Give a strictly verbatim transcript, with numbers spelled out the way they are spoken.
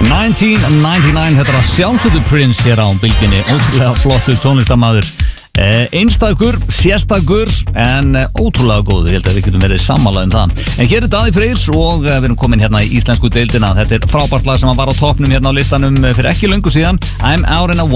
nineteen ninety-nine, þetta er að sjálfsögðu Prince hér á bylginni, ótrúlega flottur tónlistarmaður, eh, einstakur, sérstakur en eh, ótrúlega góður, ég held að við getum verið sammála um það. En hér er Daði Freyrs og eh, við erum komin hérna í íslensku deildina, þetta er frábært lag sem var á toppnum hérna á listanum fyrir ekki löngu síðan, I'm Out in a